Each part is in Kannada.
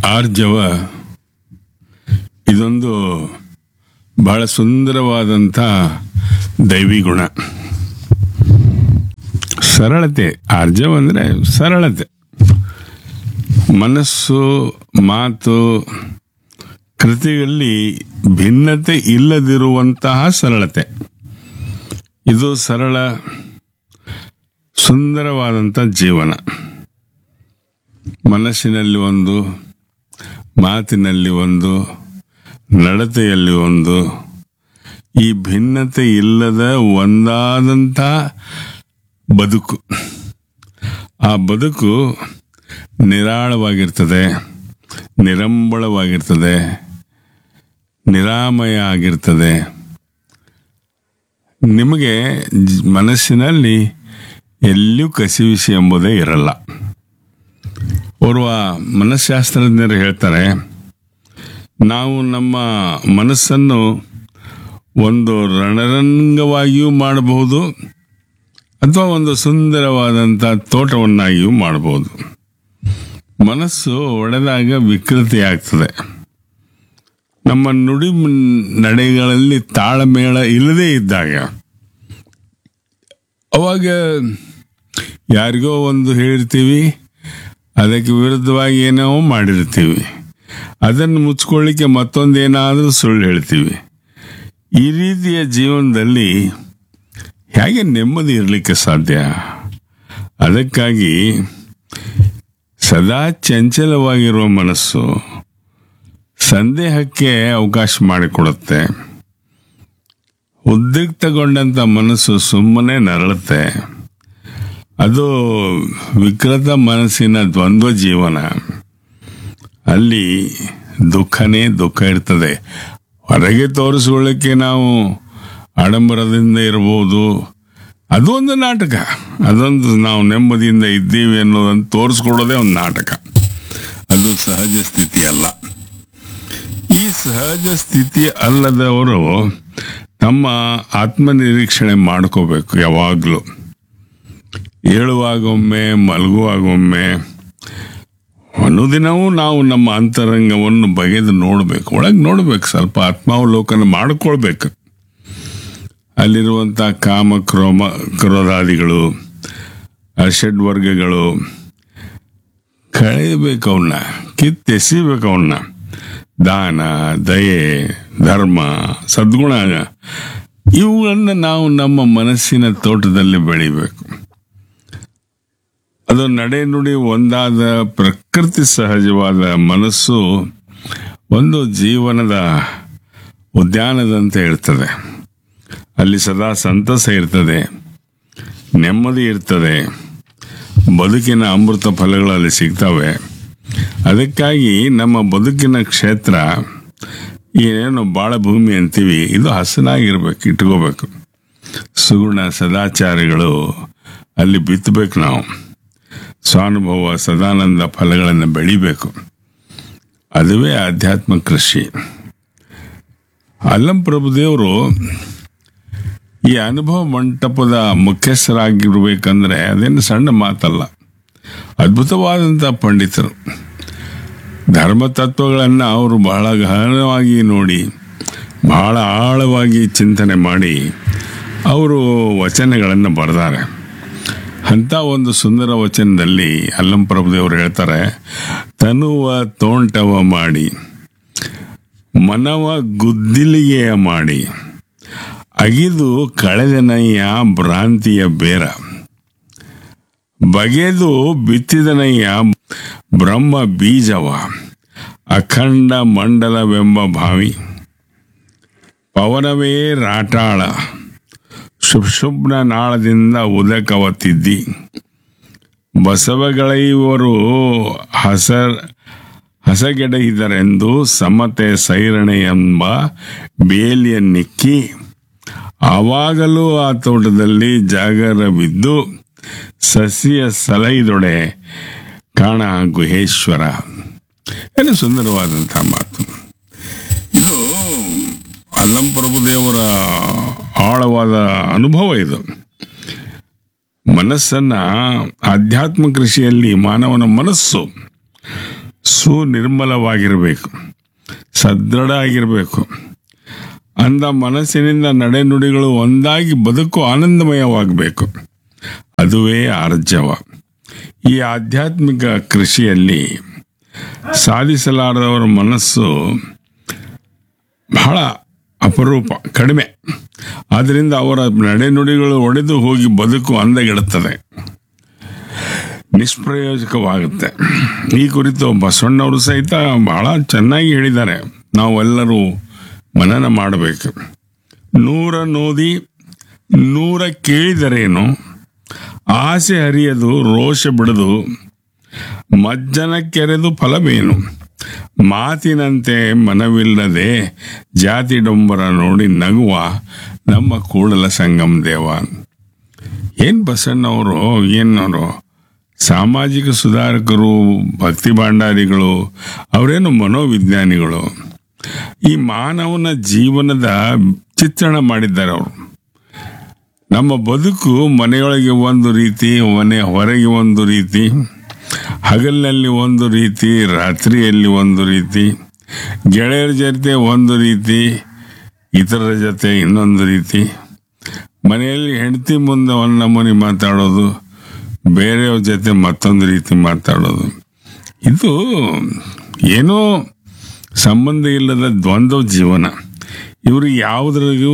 ಆರ್ಜವ ಇದೊಂದು ಬಹಳ ಸುಂದರವಾದಂಥ ದೈವಿ ಗುಣ. ಸರಳತೆ. ಆರ್ಜವ ಅಂದರೆ ಸರಳತೆ. ಮನಸ್ಸು, ಮಾತು, ಕೃತಿಯಲ್ಲಿ ಭಿನ್ನತೆ ಇಲ್ಲದಿರುವಂತಹ ಸರಳತೆ. ಇದು ಸರಳ ಸುಂದರವಾದಂಥ ಜೀವನ. ಮನಸ್ಸಿನಲ್ಲಿ ಒಂದು, ಮಾತಿನಲ್ಲಿ ಒಂದು, ನಡತೆಯಲ್ಲಿ ಒಂದು, ಈ ಭಿನ್ನತೆ ಇಲ್ಲದ ಒಂದಾದಂಥ ಬದುಕು. ಆ ಬದುಕು ನಿರಾಳವಾಗಿರ್ತದೆ, ನಿರಂಬಳವಾಗಿರ್ತದೆ, ನಿರಾಮಯ ಆಗಿರ್ತದೆ. ನಿಮಗೆ ಮನಸ್ಸಿನಲ್ಲಿ ಎಲ್ಲಿಯೂ ಕಸಿವಿಸಿ ಎಂಬುದೇ ಇರಲ್ಲ. ಓರ್ವ ಮನಃಶಾಸ್ತ್ರಜ್ಞರು ಹೇಳ್ತಾರೆ, ನಾವು ನಮ್ಮ ಮನಸ್ಸನ್ನು ಒಂದು ರಣರಂಗವಾಗಿಯೂ ಮಾಡಬಹುದು ಅಥವಾ ಒಂದು ಸುಂದರವಾದಂಥ ತೋಟವನ್ನಾಗಿಯೂ ಮಾಡಬಹುದು. ಮನಸ್ಸು ಒಡೆದಾಗ ವಿಕೃತಿ ಆಗ್ತದೆ. ನಮ್ಮ ನುಡಿ ನಡೆಗಳಲ್ಲಿ ತಾಳಮೇಳ ಇಲ್ಲದೇ ಇದ್ದಾಗ ಅವಾಗ ಯಾರಿಗೋ ಒಂದು ಹೇಳಿರ್ತೀವಿ, ಅದಕ್ಕೆ ವಿರುದ್ಧವಾಗಿ ಏನೋ ಮಾಡಿರ್ತೀವಿ, ಅದನ್ನು ಮುಚ್ಕೊಳ್ಳಿಕ್ಕೆ ಮತ್ತೊಂದೇನಾದರೂ ಸುಳ್ಳು ಹೇಳ್ತೀವಿ. ಈ ರೀತಿಯ ಜೀವನದಲ್ಲಿ ಹೇಗೆ ನೆಮ್ಮದಿ ಇರಲಿಕ್ಕೆ ಸಾಧ್ಯ? ಅದಕ್ಕಾಗಿ ಸದಾ ಚಂಚಲವಾಗಿರುವ ಮನಸ್ಸು ಸಂದೇಹಕ್ಕೆ ಅವಕಾಶ ಮಾಡಿಕೊಡುತ್ತೆ. ಉದ್ರಿಕ್ತಗೊಂಡಂಥ ಮನಸ್ಸು ಸುಮ್ಮನೆ ನರಳುತ್ತೆ. ಅದು ವಿಕೃತ ಮನಸ್ಸಿನ ದ್ವಂದ್ವ ಜೀವನ. ಅಲ್ಲಿ ದುಃಖನೇ ದುಃಖ ಇರ್ತದೆ. ಹೊರಗೆ ತೋರಿಸ್ಕೊಳ್ಳಿಕ್ಕೆ ನಾವು ಆಡಂಬರದಿಂದ ಇರ್ಬೋದು, ಅದು ಒಂದು ನಾಟಕ. ಅದೊಂದು ನಾವು ನೆಮ್ಮದಿಯಿಂದ ಇದ್ದೀವಿ ಅನ್ನೋದನ್ನು ತೋರಿಸ್ಕೊಳ್ಳೋದೇ ಒಂದು ನಾಟಕ. ಅದು ಸಹಜ ಸ್ಥಿತಿ ಅಲ್ಲ. ಈ ಸಹಜ ಸ್ಥಿತಿ ಅಲ್ಲದವರು ತಮ್ಮ ಆತ್ಮನಿರೀಕ್ಷಣೆ ಮಾಡ್ಕೋಬೇಕು. ಯಾವಾಗಲೂ ಏಳುವಾಗೊಮ್ಮೆ, ಮಲಗುವಾಗೊಮ್ಮೆ, ಅನುದಿನವೂ ನಾವು ನಮ್ಮ ಅಂತರಂಗವನ್ನು ಬಗೆದು ನೋಡಬೇಕು, ಒಳಗೆ ನೋಡಬೇಕು, ಸ್ವಲ್ಪ ಆತ್ಮಾವಲೋಕನ ಮಾಡಿಕೊಳ್ಬೇಕು. ಅಲ್ಲಿರುವಂಥ ಕಾಮ, ಕ್ರೋಧಾದಿಗಳು, ಷಡ್ವರ್ಗಗಳು ಕಳೆಯಬೇಕು, ಅವನ್ನ ಕಿತ್ತೆಸಿಬೇಕು. ಅವನ್ನ ದಾನ, ದಯೆ, ಧರ್ಮ, ಸದ್ಗುಣ ಇವುಗಳನ್ನು ನಾವು ನಮ್ಮ ಮನಸ್ಸಿನ ತೋಟದಲ್ಲಿ ಬೆಳಿಬೇಕು. ಅದು ನಡೆ ನುಡಿ ಒಂದಾದ ಪ್ರಕೃತಿ ಸಹಜವಾದ ಮನಸ್ಸು ಒಂದು ಜೀವನದ ಉದ್ಯಾನದಂತೆ ಇರ್ತದೆ. ಅಲ್ಲಿ ಸದಾ ಸಂತಸ ಇರ್ತದೆ, ನೆಮ್ಮದಿ ಇರ್ತದೆ, ಬದುಕಿನ ಅಮೃತ ಫಲಗಳಲ್ಲಿ ಸಿಗ್ತವೆ. ಅದಕ್ಕಾಗಿ ನಮ್ಮ ಬದುಕಿನ ಕ್ಷೇತ್ರ, ಏನೇನು ಬಾಳ ಭೂಮಿ ಅಂತೀವಿ, ಇದು ಹಸನಾಗಿರ್ಬೇಕು, ಇಟ್ಕೋಬೇಕು. ಸುಗುಣ ಸದಾಚಾರಗಳು ಅಲ್ಲಿ ಬಿತ್ತಬೇಕು. ನಾವು ಸ್ವಾನುಭವ ಸದಾನಂದ ಫಲಗಳನ್ನು ಬೆಳಿಬೇಕು. ಅದುವೇ ಆಧ್ಯಾತ್ಮ ಕೃಷಿ. ಅಲ್ಲಂ ಪ್ರಭುದೇವರು ಈ ಅನುಭವ ಮಂಟಪದ ಮುಖ್ಯಸ್ಥರಾಗಿರ್ಬೇಕಂದ್ರೆ ಅದೇನು ಸಣ್ಣ ಮಾತಲ್ಲ. ಅದ್ಭುತವಾದಂಥ ಪಂಡಿತರು. ಧರ್ಮತತ್ವಗಳನ್ನು ಅವರು ಬಹಳ ಗಹನವಾಗಿ ನೋಡಿ, ಬಹಳ ಆಳವಾಗಿ ಚಿಂತನೆ ಮಾಡಿ ಅವರು ವಚನಗಳನ್ನು ಬರೆದಾರೆ. ಅಂಥ ಒಂದು ಸುಂದರ ವಚನದಲ್ಲಿ ಅಲ್ಲಂ ಪ್ರಭುದೇವರು ಹೇಳ್ತಾರೆ, ತನುವ ತೋಂಟವ ಮಾಡಿ, ಮನವ ಗುದ್ದಿಲಿಗೆಯ ಮಾಡಿ, ಅಗಿದು ಕಳೆದನಯ್ಯ ಭ್ರಾಂತಿಯ ಬೇರ, ಬಗೆದು ಬಿತ್ತಿದನಯ್ಯ ಬ್ರಹ್ಮ ಬೀಜವ, ಅಖಂಡ ಮಂಡಲವೆಂಬ ಭಾವಿ, ಪವನವೇ ರಾಟಾಳ, ಶುಭ್ನ ನಾಳದಿಂದ ಉದಕವ ತಿದ್ದಿ, ಬಸವಗಳೈವರು ಹಸಗೆಡೆಯಿದರೆಂದು ಸಮತೆ ಸೈರಣೆ ಎಂಬ ಬೇಲಿಯನ್ನಿಕ್ಕಿ, ಆವಾಗಲೂ ಆ ತೋಟದಲ್ಲಿ ಜಾಗರವಿದ್ದು ಸಸಿಯ ಸಲೈದೊಡೆ ಕಾಣ ಗುಹೇಶ್ವರ. ಏನು ಸುಂದರವಾದಂಥ ಮಾತು ಇದು. ಅಲ್ಲಂ ಪ್ರಭುದೇವರ ಆಳವಾದ ಅನುಭವ ಇದು. ಮನಸ್ಸನ್ನ ಆಧ್ಯಾತ್ಮ ಕೃಷಿಯಲ್ಲಿ ಮಾನವನ ಮನಸ್ಸು ಸುನಿರ್ಮಲವಾಗಿರಬೇಕು, ಸದೃಢ ಆಗಿರಬೇಕು. ಅಂದ ಮನಸ್ಸಿನಿಂದ ನಡೆನುಡಿಗಳು ಒಂದಾಗಿ ಬದುಕು ಆನಂದಮಯವಾಗಬೇಕು. ಅದುವೇ ಆರ್ಜವ. ಈ ಆಧ್ಯಾತ್ಮಿಕ ಕೃಷಿಯಲ್ಲಿ ಸಾಧಿಸಲಾರದವರ ಮನಸ್ಸು ಬಹಳ ಅಪರೂಪ, ಕಡಿಮೆ. ಆದ್ದರಿಂದ ಅವರ ನಡೆನುಡಿಗಳು ಒಡೆದು ಹೋಗಿ ಬದುಕು ಅಂದಗೆಡುತ್ತದೆ, ನಿಷ್ಪ್ರಯೋಜಕವಾಗುತ್ತೆ. ಈ ಕುರಿತು ಬಸವಣ್ಣವರು ಸಹಿತ ಬಹಳ ಚೆನ್ನಾಗಿ ಹೇಳಿದ್ದಾರೆ. ನಾವೆಲ್ಲರೂ ಮನನ ಮಾಡಬೇಕು. 100 ನೋದಿ 100 ಕೇಳಿದರೇನು, ಆಸೆ ಹರಿಯದು ರೋಷ ಬಿಡದು, ಮಜ್ಜನ ಕೆರೆದು ಫಲವೇನು, ಮಾತಿನಂತೆ ಮನವಿಲ್ಲದೆ ಜಾತಿ ಡೊಂಬರ ನೋಡಿ ನಗುವ ನಮ್ಮ ಕೂಡಲ ಸಂಗಮ ದೇವ. ಏನು ಬಸವಣ್ಣವರು, ಏನವರು ಸಾಮಾಜಿಕ ಸುಧಾರಕರು, ಭಕ್ತಿ ಭಂಡಾರಿಗಳು, ಅವರೇನು ಮನೋವಿಜ್ಞಾನಿಗಳು. ಈ ಮಾನವನ ಜೀವನದ ಚಿತ್ರಣ ಮಾಡಿದ್ದಾರೆ ಅವರು. ನಮ್ಮ ಬದುಕು ಮನೆಯೊಳಗೆ ಒಂದು ರೀತಿ, ಮನೆ ಹೊರಗೆ ಒಂದು ರೀತಿ, ಹಗಲಿನಲ್ಲಿ ಒಂದು ರೀತಿ, ರಾತ್ರಿಯಲ್ಲಿ ಒಂದು ರೀತಿ, ಗೆಳೆಯರ ಜೊತೆ ಒಂದು ರೀತಿ, ಇತರರ ಜೊತೆ ಇನ್ನೊಂದು ರೀತಿ, ಮನೆಯಲ್ಲಿ ಹೆಂಡತಿ ಮುಂದೆ ಒಂದು ನಮೂನಿ ಮಾತಾಡೋದು, ಬೇರೆಯವ್ರ ಜೊತೆ ಮತ್ತೊಂದು ರೀತಿ ಮಾತಾಡೋದು. ಇದು ಏನೋ ಸಂಬಂಧ ಇಲ್ಲದ ದ್ವಂದ್ವ ಜೀವನ. ಇವ್ರಿಗೆ ಯಾವುದ್ರಿಗೂ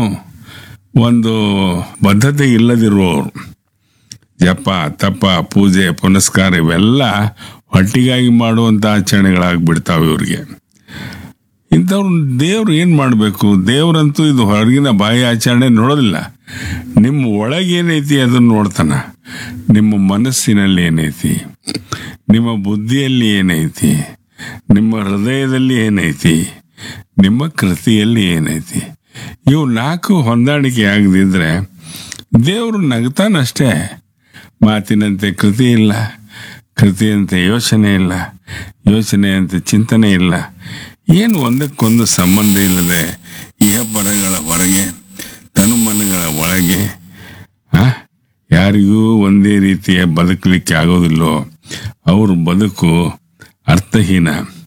ಒಂದು ಬದ್ಧತೆ ಇಲ್ಲದಿರುವವರು. ಜಪ ತಪ ಪೂಜೆ ಪುನಸ್ಕಾರ ಇವೆಲ್ಲ ಹೊಟ್ಟಿಗಾಗಿ ಮಾಡುವಂಥ ಆಚರಣೆಗಳಾಗ್ಬಿಡ್ತಾವೆ ಇವ್ರಿಗೆ. ಇಂಥವ್ರು ದೇವ್ರು ಏನು ಮಾಡಬೇಕು? ದೇವ್ರಂತೂ ಇದು ಹೊರಗಿನ ಬಾಯಿ ಆಚರಣೆ ನೋಡೋದಿಲ್ಲ. ನಿಮ್ಮ ಒಳಗೇನೈತಿ ಅದನ್ನು ನೋಡ್ತಾನ. ನಿಮ್ಮ ಮನಸ್ಸಿನಲ್ಲಿ ಏನೈತಿ, ನಿಮ್ಮ ಬುದ್ಧಿಯಲ್ಲಿ ಏನೈತಿ, ನಿಮ್ಮ ಹೃದಯದಲ್ಲಿ ಏನೈತಿ, ನಿಮ್ಮ ಕೃತಿಯಲ್ಲಿ ಏನೈತಿ, ಇವು 4 ಹೊಂದಾಣಿಕೆ ಆಗದಿದ್ರೆ ದೇವರು ನಗ್ತಾನಷ್ಟೇ. ಮಾತಿನಂತೆ ಕೃತಿ ಇಲ್ಲ, ಕೃತಿಯಂತೆ ಯೋಚನೆ ಇಲ್ಲ, ಯೋಚನೆಯಂತೆ ಚಿಂತನೆ ಇಲ್ಲ. ಏನು ಒಂದಕ್ಕೊಂದು ಸಂಬಂಧ ಇಲ್ಲದೆ ಇಹಪರಗಳ ಹೊರಗೆ ತನುಮನಗಳ ಒಳಗೆ ಯಾರಿಗೂ ಒಂದೇ ರೀತಿಯ ಬದುಕಲಿಕ್ಕೆ ಆಗೋದಿಲ್ಲೋ ಅವ್ರ ಬದುಕು ಅರ್ಥಹೀನ.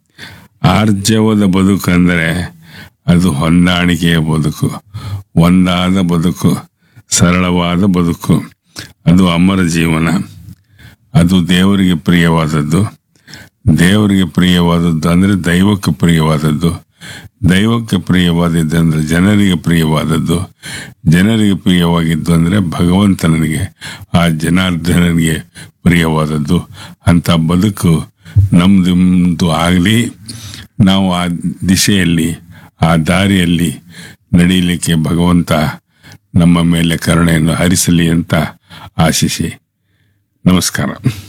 ಆರ್ಜವದ ಬದುಕು ಅಂದರೆ ಅದು ಹೊಂದಾಣಿಕೆಯ ಬದುಕು, ಒಂದಾದ ಬದುಕು, ಸರಳವಾದ ಬದುಕು. ಅದು ಅಮರ ಜೀವನ. ಅದು ದೇವರಿಗೆ ಪ್ರಿಯವಾದದ್ದು. ದೇವರಿಗೆ ಪ್ರಿಯವಾದದ್ದು ಅಂದರೆ ದೈವಕ್ಕೆ ಪ್ರಿಯವಾದದ್ದು. ದೈವಕ್ಕೆ ಪ್ರಿಯವಾದದ್ದು ಅಂದರೆ ಜನರಿಗೆ ಪ್ರಿಯವಾದದ್ದು. ಜನರಿಗೆ ಪ್ರಿಯವಾಗಿದ್ದು ಅಂದರೆ ಭಗವಂತನಿಗೆ, ಆ ಜನಾರ್ದನನಿಗೆ ಪ್ರಿಯವಾದದ್ದು. ಅಂಥ ಬದುಕು ನಮ್ಮದು ಆಗಲಿ. ನಾವು ಆ ದಿಶೆಯಲ್ಲಿ, ಆ ದಾರಿಯಲ್ಲಿ ನಡೀಲಿಕ್ಕೆ ಭಗವಂತ ನಮ್ಮ ಮೇಲೆ ಕರುಣೆಯನ್ನು ಹರಿಸಲಿ ಅಂತ ಆಶಿಸಿ ನಮಸ್ಕಾರ.